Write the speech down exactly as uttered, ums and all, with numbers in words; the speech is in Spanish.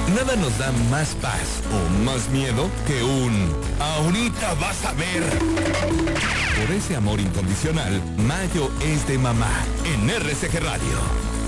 Nada nos da más paz o más miedo que un "ahorita vas a ver". Por ese amor incondicional, mayo es de mamá en R C G Radio.